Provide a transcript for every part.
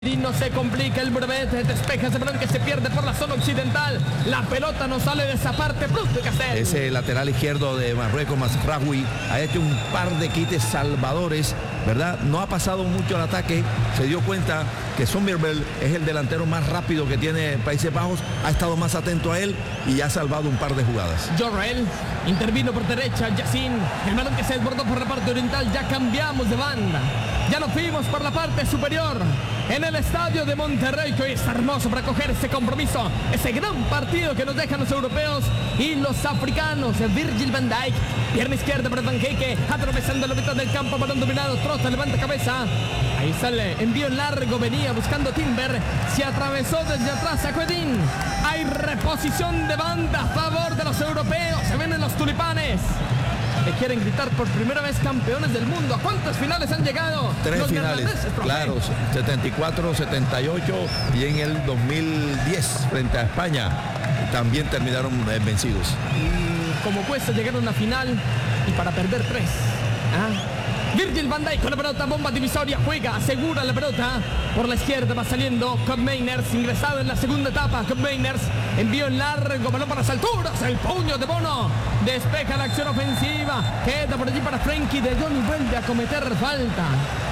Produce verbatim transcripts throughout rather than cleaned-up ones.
Y no se complica el Brevet, despeja ese balón que se pierde por la zona occidental. La pelota no sale de esa parte brusca de Castel. Ese lateral izquierdo de Marruecos, Mazraoui, ha hecho un par de quites salvadores, ¿verdad? No ha pasado mucho al ataque, se dio cuenta que Sommerveld es el delantero más rápido que tiene Países Bajos, ha estado más atento a él y ha salvado un par de jugadas. Jorrel intervino por derecha, Yacine, el balón que se desbordó por la parte oriental, ya cambiamos de banda. Ya nos fuimos por la parte superior en el estadio de Monterrey, que hoy es hermoso para coger ese compromiso, ese gran partido que nos dejan los europeos y los africanos. Virgil van Dijk, pierna izquierda para Van Heeke, atravesando la mitad del campo, balón dominado, Trosta levanta cabeza, ahí sale, envío largo, venía buscando Timber, se atravesó desde atrás a Edin. Hay reposición de banda a favor de los europeos, se ven en los tulipanes. Que quieren gritar por primera vez campeones del mundo. ¿A cuántas finales han llegado? Tres los finales, claro, setenta y cuatro, setenta y ocho y en el dos mil diez frente a España también terminaron eh, vencidos. Y como cuesta llegar a una final y para perder tres. ¿Ah? Virgil van Dijk con la pelota, bomba divisoria, juega, asegura la pelota, por la izquierda va saliendo Koopmeiners, ingresado en la segunda etapa, Koopmeiners, envío en largo, balón para las alturas, el puño de Bono, despeja la acción ofensiva, queda por allí para Frenkie de Jong y vuelve a cometer falta.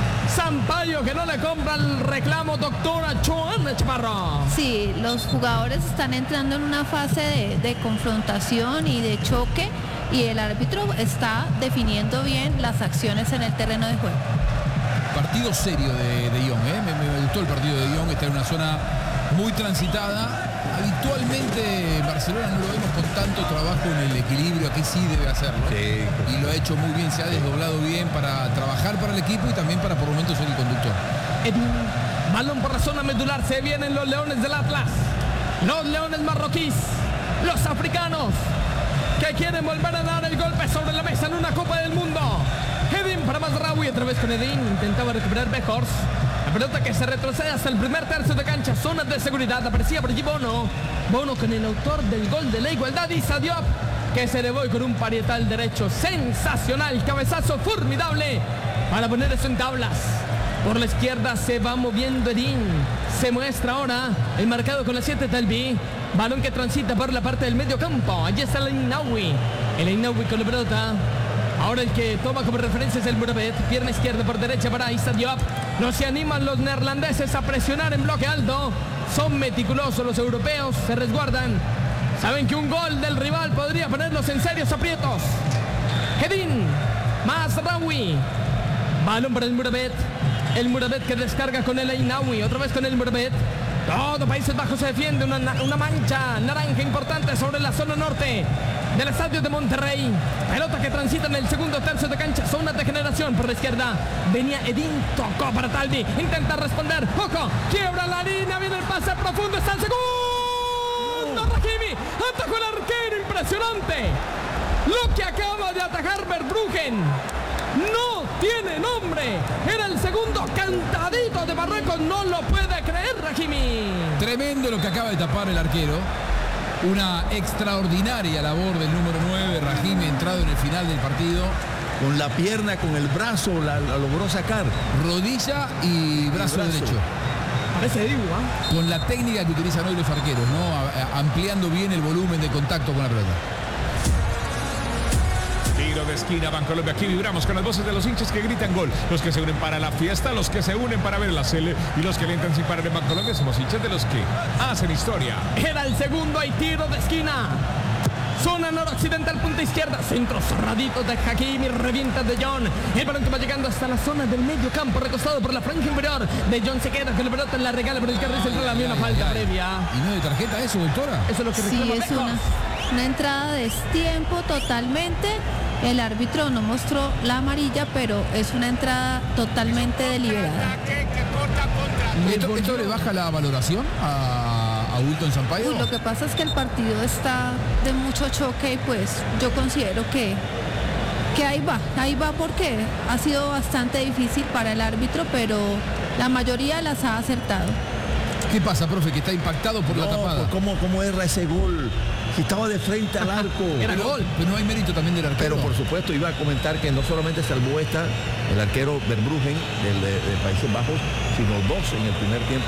Sampaio que no le compra el reclamo, doctora Joana Chaparro. Sí, los jugadores están entrando en una fase de, de confrontación y de choque, y el árbitro está definiendo bien las acciones en el terreno de juego. Partido serio de, de Jong, ¿eh? me, me gustó el partido de Jong, está en una zona muy transitada. Habitualmente Barcelona no lo vemos con tanto trabajo en el equilibrio, aquí sí debe hacerlo. Sí. Y lo ha hecho muy bien, se ha desdoblado bien para trabajar para el equipo y también para por momentos ser el conductor. Edin, balón por la zona medular, se vienen los leones del Atlas, los leones marroquíes, los africanos, que quieren volver a dar el golpe sobre la mesa en una Copa del Mundo. Edin para Mazraoui, otra vez con Edin, intentaba recuperar Weghorst. La pelota que se retrocede hasta el primer tercio de cancha, zonas de seguridad, aparecía por allí Bono. Bono con el autor del gol de la igualdad, Issa Diop, que se elevó con un parietal derecho sensacional, cabezazo formidable para poner eso en tablas. Por la izquierda se va moviendo Edin, se muestra ahora el marcado con la siete Talbi, balón que transita por la parte del medio campo, allí está el Ainaoui, el Ainaoui con la pelota. Ahora el que toma como referencia es el Brevet, pierna izquierda por derecha para Issa Diop. No se animan los neerlandeses a presionar en bloque alto, son meticulosos los europeos, se resguardan, saben que un gol del rival podría ponerlos en serios aprietos. Edin, Mazraoui, balón para el Brevet, el Brevet que descarga con el Ainaoui, otra vez con el Brevet. Todo Países Bajos se defiende, una, una mancha naranja importante sobre la zona norte del estadio de Monterrey. Pelota que transita en el segundo tercio de cancha, zona de generación por la izquierda. Venía Edin, tocó para Talbi, intenta responder, Ojo, quiebra la línea, viene el pase profundo, está el segundo, Rahimi, atacó el arquero, impresionante. Lo que acaba de atajar Verbruggen no tiene nombre, era el segundo cantadito de Marruecos, no lo puede creer Rahimi. Tremendo lo que acaba de tapar el arquero. Una extraordinaria labor del número nueve, Rahimi, entrado en el final del partido. Con la pierna, con el brazo, la, la logró sacar. Rodilla y brazo, brazo. derecho. Parece Dibu, ¿eh? Con la técnica que utilizan hoy los arqueros, ¿no? A, a, ampliando bien el volumen de contacto con la pelota. Tiro de esquina, Bancolombia, aquí vibramos con las voces de los hinchas que gritan gol, los que se unen para la fiesta, los que se unen para ver la Cele y los que alientan sin parar en Bancolombia. Somos hinchas de los que hacen historia. Era el segundo, hay tiro de esquina. Zona noroccidental, punta izquierda, centro cerradito de Hakimi, revienta de Jong. El balón que va llegando hasta la zona del medio campo, recostado por la franja inferior. De Jong se queda con la pelota en la regala por el carril central, había una falta previa. ¿Y no de tarjeta eso, doctora? Eso es lo que sí, reclama es una, una entrada de destiempo totalmente. El árbitro no mostró la amarilla, pero es una entrada totalmente deliberada. ¿Esto, esto le baja la valoración a, a Wilton Sampaio? Uy, lo que pasa es que el partido está de mucho choque y pues yo considero que, que ahí va, ahí va porque ha sido bastante difícil para el árbitro, pero la mayoría las ha acertado. ¿Qué pasa, profe, que está impactado por no, la tapada? Pues, ¿cómo, ¿Cómo erra ese gol? que estaba de frente al arco. Era Pero, gol. pero no hay mérito también del arquero. Pero por supuesto iba a comentar que no solamente salvó esta, el arquero Verbruggen del, de, de Países Bajos, sino dos en el primer tiempo.